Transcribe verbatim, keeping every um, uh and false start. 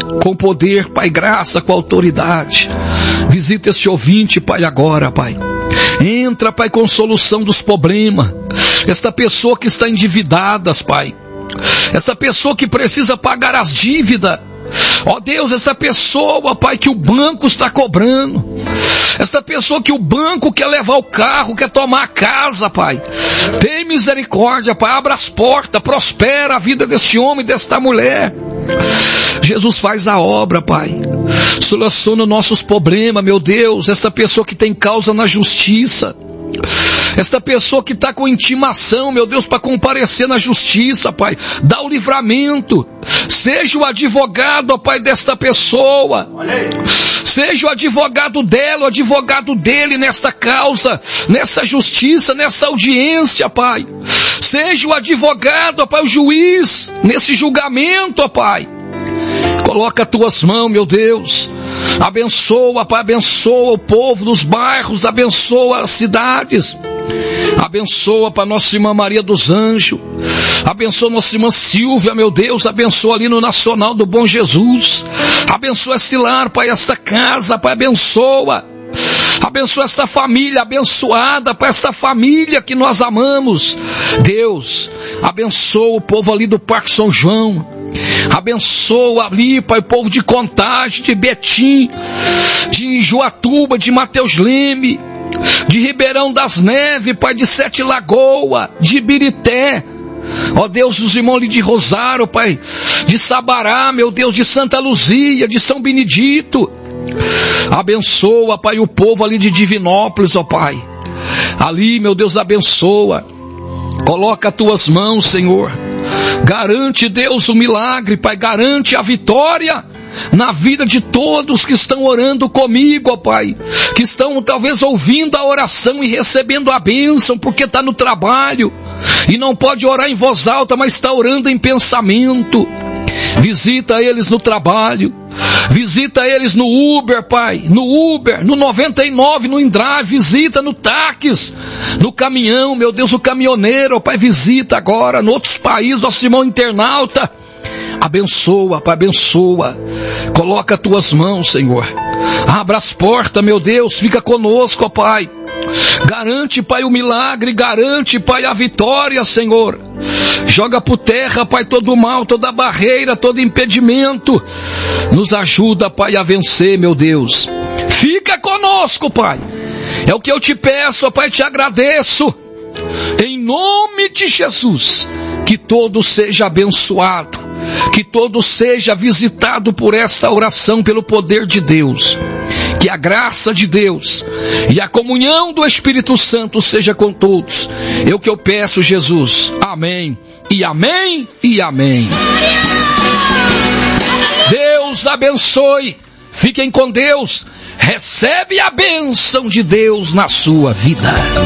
com poder, Pai, graça, com autoridade. Visita esse ouvinte, Pai, agora, Pai. Entra, Pai, com solução dos problemas. Esta pessoa que está endividada, Pai. Esta pessoa que precisa pagar as dívidas. Ó Deus, essa pessoa, Pai, que o banco está cobrando. Esta pessoa que o banco quer levar o carro, quer tomar a casa, Pai. Tem misericórdia, Pai. Abra as portas, prospera a vida desse homem, desta mulher. Jesus, faz a obra, Pai. Soluciona nossos problemas, meu Deus. Esta pessoa que tem causa na justiça. Esta pessoa que está com intimação, meu Deus, para comparecer na justiça, Pai. Dá o livramento. Seja o advogado, ó Pai, desta pessoa. Seja o advogado dela, o advogado dele nesta causa, nessa justiça, nessa audiência, Pai. Seja o advogado, ó Pai, o juiz, nesse julgamento, ó Pai. Coloca as tuas mãos, meu Deus. Abençoa, Pai, abençoa o povo dos bairros, abençoa as cidades. Abençoa para nossa irmã Maria dos Anjos. Abençoa nossa irmã Silvia, meu Deus. Abençoa ali no Nacional do Bom Jesus. Abençoa esse lar, Pai, esta casa, Pai, abençoa. Abençoa esta família abençoada, Pai, esta família que nós amamos. Deus, abençoa o povo ali do Parque São João. Abençoa ali, Pai, o povo de Contagem, de Betim, de Joatuba, de Mateus Leme, de Ribeirão das Neves, Pai, de Sete Lagoas, de Ibirité. Ó Deus, os irmãos ali de Rosário, Pai, de Sabará, meu Deus, de Santa Luzia, de São Benedito. Abençoa, Pai, o povo ali de Divinópolis, ó Pai. Ali, meu Deus, abençoa. Coloca as tuas mãos, Senhor. Garante, Deus, o milagre, Pai. Garante a vitória na vida de todos que estão orando comigo, ó Pai. Que estão talvez ouvindo a oração e recebendo a bênção, porque está no trabalho. E não pode orar em voz alta, mas está orando em pensamento. Visita eles no trabalho. Visita eles no Uber, Pai. No Uber, no noventa e nove, no Indrive. Visita no táxi, no caminhão, meu Deus, o caminhoneiro, ó Pai. Visita agora, em outros países, nosso irmão internauta. Abençoa, Pai, abençoa. Coloca as tuas mãos, Senhor. Abra as portas, meu Deus. Fica conosco, ó Pai. Garante, Pai, o milagre. Garante, Pai, a vitória, Senhor. Joga por terra, Pai, todo o mal, toda barreira, todo impedimento. Nos ajuda, Pai, a vencer, meu Deus. Fica conosco, Pai. É o que eu te peço, ó Pai, te agradeço. Em nome de Jesus. Que todo seja abençoado. Que todo seja visitado por esta oração, pelo poder de Deus. Que a graça de Deus e a comunhão do Espírito Santo seja com todos. É o que eu peço, Jesus. Amém. E amém. E amém. Deus abençoe. Fiquem com Deus. Recebe a bênção de Deus na sua vida.